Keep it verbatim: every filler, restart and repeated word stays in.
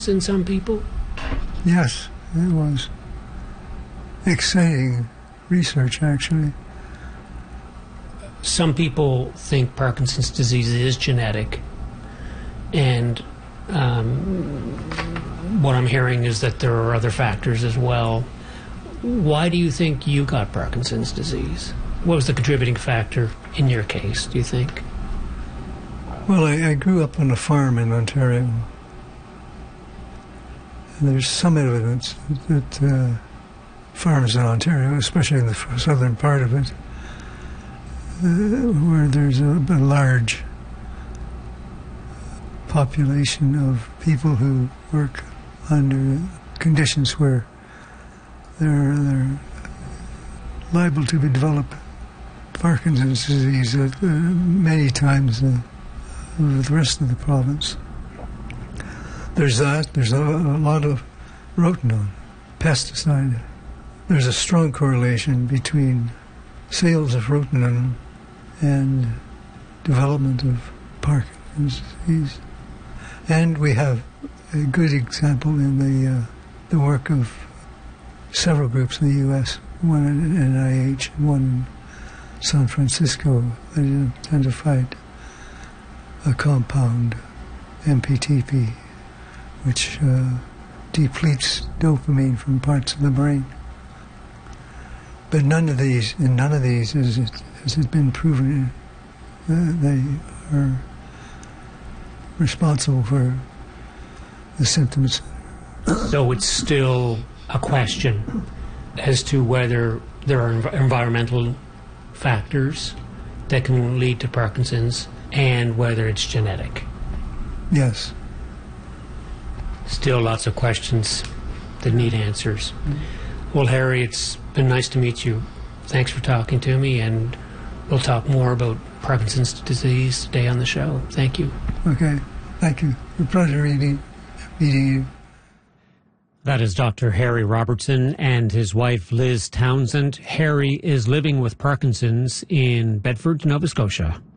in some people? Yes, it was exciting research, actually. Some people think Parkinson's disease is genetic, and um, what I'm hearing is that there are other factors as well. Why do you think you got Parkinson's disease? What was the contributing factor in your case, do you think? Well, I, I grew up on a farm in Ontario. And there's some evidence that uh, farms in Ontario, especially in the southern part of it, uh, where there's a, a large population of people who work under conditions where they're, they're liable to develop Parkinson's disease uh, many times uh, over the rest of the province. There's that. There's a, a lot of rotenone, pesticide. There's a strong correlation between sales of rotenone and development of Parkinson's disease. And we have a good example in the uh, the work of several groups in the U S, one at N I H and one in San Francisco, that identified a compound, M P T P, which uh, depletes dopamine from parts of the brain. But none of these, in none of these is it, has it been proven uh, they are responsible for the symptoms. So it's still a question as to whether there are env- environmental factors that can lead to Parkinson's and whether it's genetic. Yes. Still lots of questions that need answers. Mm-hmm. Well, Harry, it's been nice to meet you. Thanks for talking to me, and we'll talk more about Parkinson's disease today on the show. Thank you. Okay. Thank you. It's a pleasure meeting, meeting you. That is Doctor Harry Robertson and his wife Liz Townsend. Harry is living with Parkinson's in Bedford, Nova Scotia.